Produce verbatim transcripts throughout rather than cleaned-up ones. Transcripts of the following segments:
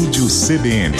Estúdio C B N.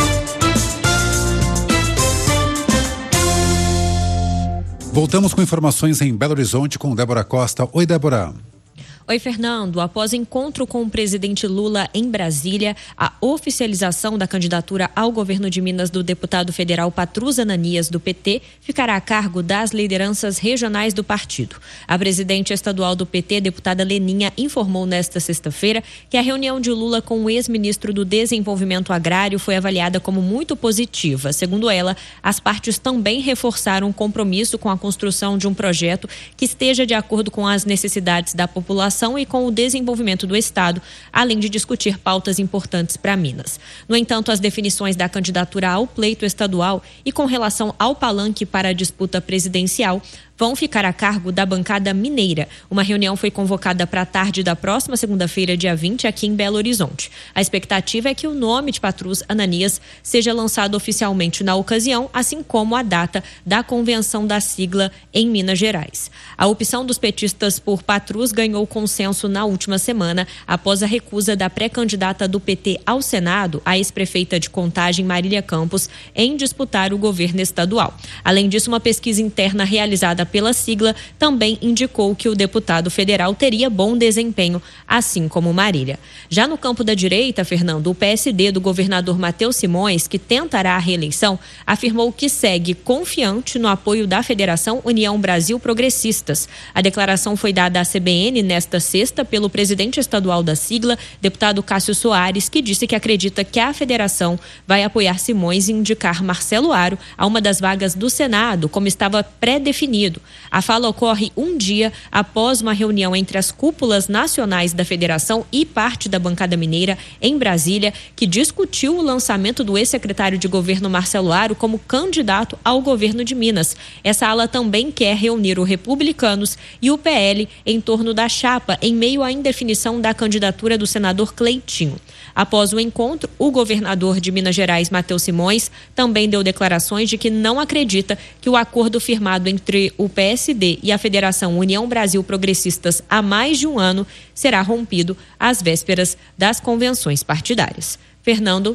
Voltamos com informações em Belo Horizonte com Débora Costa. Oi, Débora. Oi, Fernando. Após encontro com o presidente Lula em Brasília, a oficialização da candidatura ao governo de Minas do deputado federal Patrus Ananias, do P T, ficará a cargo das lideranças regionais do partido. A presidente estadual do P T, deputada Leninha, informou nesta sexta-feira que a reunião de Lula com o ex-ministro do Desenvolvimento Agrário foi avaliada como muito positiva. Segundo ela, as partes também reforçaram o compromisso com a construção de um projeto que esteja de acordo com as necessidades da população e com o desenvolvimento do Estado, além de discutir pautas importantes para Minas. No entanto, as definições da candidatura ao pleito estadual e com relação ao palanque para a disputa presidencial vão ficar a cargo da bancada mineira. Uma reunião foi convocada para a tarde da próxima segunda-feira, dia vinte, aqui em Belo Horizonte. A expectativa é que o nome de Patrus Ananias seja lançado oficialmente na ocasião, assim como a data da convenção da sigla em Minas Gerais. A opção dos petistas por Patrus ganhou consenso na última semana, após a recusa da pré-candidata do P T ao Senado, a ex-prefeita de Contagem, Marília Campos, em disputar o governo estadual. Além disso, uma pesquisa interna realizada pela sigla também indicou que o deputado federal teria bom desempenho, assim como Marília. Já no campo da direita, Fernando, o P S D do governador Matheus Simões, que tentará a reeleição, afirmou que segue confiante no apoio da Federação União Brasil Progressistas. A declaração foi dada à C B N nesta sexta pelo presidente estadual da sigla, deputado Cássio Soares, que disse que acredita que a federação vai apoiar Simões e indicar Marcelo Aro a uma das vagas do Senado, como estava pré-definido. A fala ocorre um dia após uma reunião entre as cúpulas nacionais da federação e parte da bancada mineira em Brasília, que discutiu o lançamento do ex-secretário de governo Marcelo Aro como candidato ao governo de Minas. Essa ala também quer reunir o Republicanos e o P L em torno da chapa, em meio à indefinição da candidatura do senador Cleitinho. Após o encontro, o governador de Minas Gerais, Matheus Simões, também deu declarações de que não acredita que o acordo firmado entre o P S D e a Federação União Brasil Progressistas há mais de um ano será rompido às vésperas das convenções partidárias. Fernando.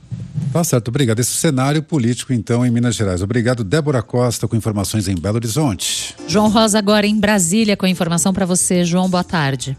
Tá certo, obrigado. Esse cenário político, então, em Minas Gerais. Obrigado, Débora Costa, com informações em Belo Horizonte. João Rosa agora em Brasília com a informação para você. João, boa tarde.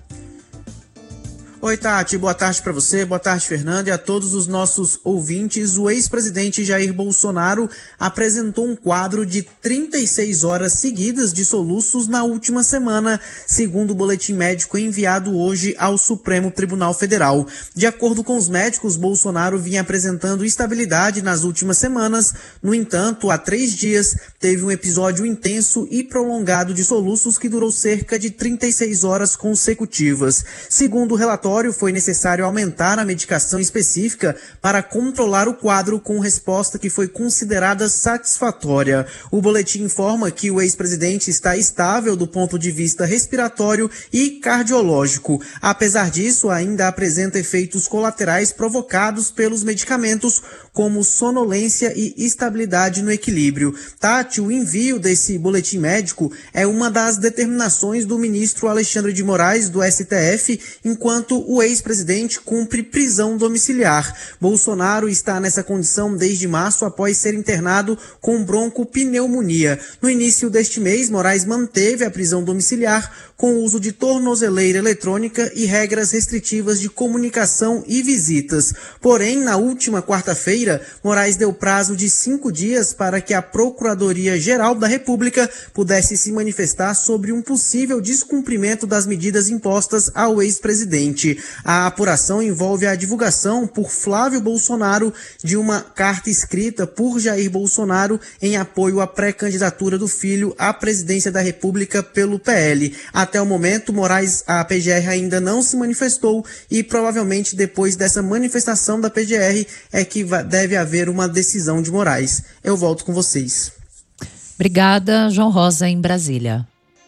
Oi, Tati, boa tarde para você, boa tarde, Fernando, e a todos os nossos ouvintes. O ex-presidente Jair Bolsonaro apresentou um quadro de trinta e seis horas seguidas de soluços na última semana, segundo o boletim médico enviado hoje ao Supremo Tribunal Federal. De acordo com os médicos, Bolsonaro vinha apresentando estabilidade nas últimas semanas. No entanto, há três dias, teve um episódio intenso e prolongado de soluços que durou cerca de trinta e seis horas consecutivas. Segundo o relatório, foi necessário aumentar a medicação específica para controlar o quadro, com resposta que foi considerada satisfatória. O boletim informa que o ex-presidente está estável do ponto de vista respiratório e cardiológico. Apesar disso, ainda apresenta efeitos colaterais provocados pelos medicamentos, como sonolência e instabilidade no equilíbrio. Tati, o envio desse boletim médico é uma das determinações do ministro Alexandre de Moraes, do S T F, enquanto o ex-presidente cumpre prisão domiciliar. Bolsonaro está nessa condição desde março, após ser internado com broncopneumonia. No início deste mês, Moraes manteve a prisão domiciliar com o uso de tornozeleira eletrônica e regras restritivas de comunicação e visitas. Porém, na última quarta-feira, Moraes deu prazo de cinco dias para que a Procuradoria-Geral da República pudesse se manifestar sobre um possível descumprimento das medidas impostas ao ex-presidente. A apuração envolve a divulgação por Flávio Bolsonaro de uma carta escrita por Jair Bolsonaro em apoio à pré-candidatura do filho à presidência da República pelo P L. Até o momento, Moraes, a P G R ainda não se manifestou e provavelmente depois dessa manifestação da P G R é que deve haver uma decisão de Moraes. Eu volto com vocês. Obrigada, João Rosa, em Brasília.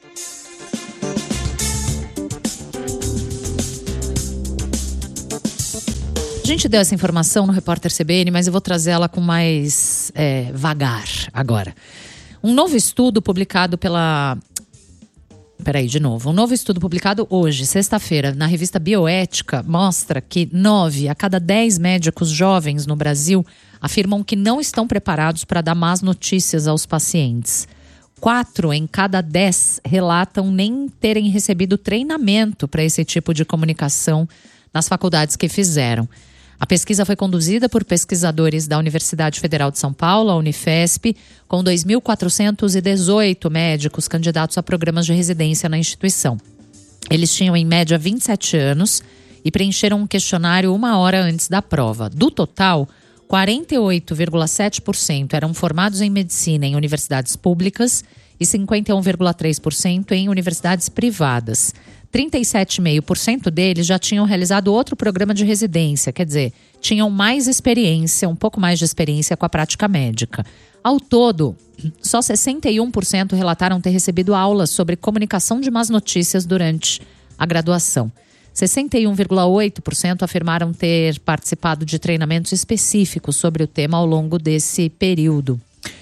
A gente deu essa informação no Repórter C B N, mas eu vou trazer ela com mais é, vagar agora. Um novo estudo publicado pela Peraí, de novo. Um novo estudo publicado hoje, sexta-feira, na revista Bioética, mostra que nove a cada dez médicos jovens no Brasil afirmam que não estão preparados para dar más notícias aos pacientes. Quatro em cada dez relatam nem terem recebido treinamento para esse tipo de comunicação nas faculdades que fizeram. A pesquisa foi conduzida por pesquisadores da Universidade Federal de São Paulo, a Unifesp, com dois mil quatrocentos e dezoito médicos candidatos a programas de residência na instituição. Eles tinham, em média, vinte e sete anos e preencheram um questionário uma hora antes da prova. Do total, quarenta e oito vírgula sete por cento eram formados em medicina em universidades públicas e cinquenta e um vírgula três por cento em universidades privadas. trinta e sete vírgula cinco por cento deles já tinham realizado outro programa de residência, quer dizer, tinham mais experiência, um pouco mais de experiência com a prática médica. Ao todo, só sessenta e um por cento relataram ter recebido aulas sobre comunicação de más notícias durante a graduação. sessenta e um vírgula oito por cento afirmaram ter participado de treinamentos específicos sobre o tema ao longo desse período.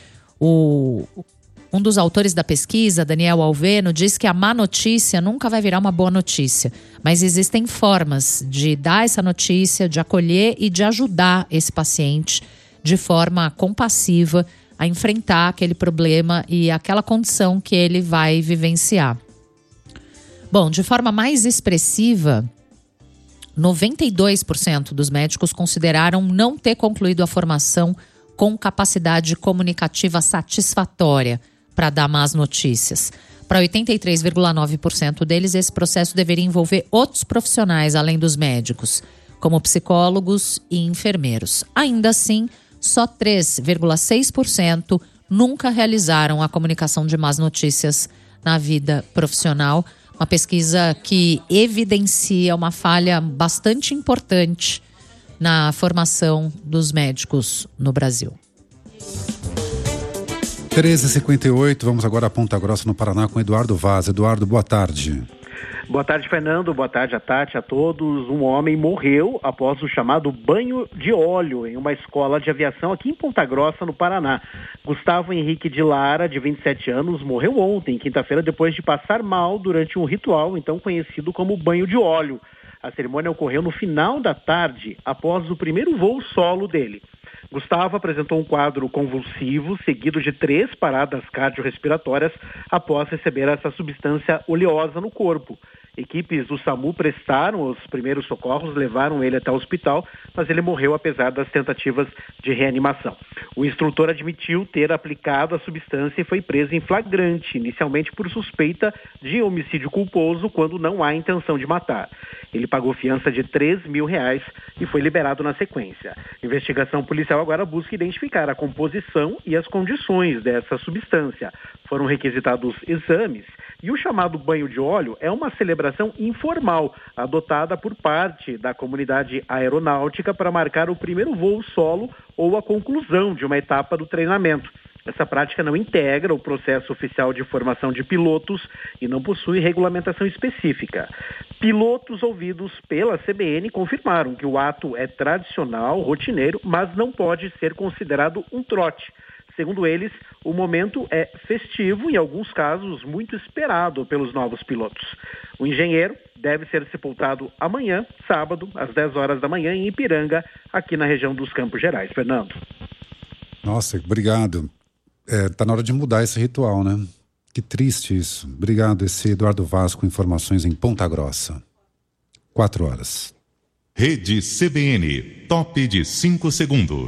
O... Um dos autores da pesquisa, Daniel Alveno, diz que a má notícia nunca vai virar uma boa notícia, mas existem formas de dar essa notícia, de acolher e de ajudar esse paciente de forma compassiva a enfrentar aquele problema e aquela condição que ele vai vivenciar. Bom, de forma mais expressiva, noventa e dois por cento dos médicos consideraram não ter concluído a formação com capacidade comunicativa satisfatória para dar más notícias. Para oitenta e três vírgula nove por cento deles, esse processo deveria envolver outros profissionais além dos médicos, como psicólogos e enfermeiros. Ainda assim, só três vírgula seis por cento nunca realizaram a comunicação de más notícias na vida profissional. Uma pesquisa que evidencia uma falha bastante importante na formação dos médicos no Brasil. treze e cinquenta e oito, vamos agora a Ponta Grossa, no Paraná, com Eduardo Vaz. Eduardo, boa tarde. Boa tarde, Fernando. Boa tarde a Tati, a todos. Um homem morreu após o chamado banho de óleo em uma escola de aviação aqui em Ponta Grossa, no Paraná. Gustavo Henrique de Lara, de vinte e sete anos, morreu ontem, quinta-feira, depois de passar mal durante um ritual, então conhecido como banho de óleo. A cerimônia ocorreu no final da tarde, após o primeiro voo solo dele. Gustavo apresentou um quadro convulsivo, seguido de três paradas cardiorrespiratórias após receber essa substância oleosa no corpo. Equipes do SAMU prestaram os primeiros socorros, levaram ele até o hospital, mas ele morreu apesar das tentativas de reanimação. O instrutor admitiu ter aplicado a substância e foi preso em flagrante, inicialmente por suspeita de homicídio culposo, quando não há intenção de matar. Ele pagou fiança de três mil reais e foi liberado na sequência. A investigação policial agora busca identificar a composição e as condições dessa substância. Foram requisitados exames e o chamado banho de óleo é uma celebração informal adotada por parte da comunidade aeronáutica para marcar o primeiro voo solo ou a conclusão de uma etapa do treinamento. Essa prática não integra o processo oficial de formação de pilotos e não possui regulamentação específica. Pilotos ouvidos pela C B N confirmaram que o ato é tradicional, rotineiro, mas não pode ser considerado um trote. Segundo eles, o momento é festivo e, em alguns casos, muito esperado pelos novos pilotos. O engenheiro deve ser sepultado amanhã, sábado, às dez horas da manhã, em Ipiranga, aqui na região dos Campos Gerais. Fernando. Nossa, obrigado. É, tá na hora de mudar esse ritual, né? Que triste isso. Obrigado, esse Eduardo Vaz, com informações em Ponta Grossa. Quatro horas. Rede C B N, top de cinco segundos.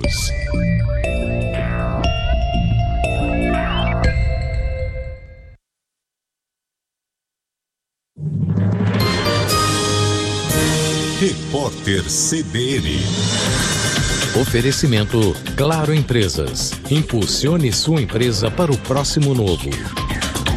Repórter C B N. Oferecimento Claro Empresas. Impulsione sua empresa para o próximo novo.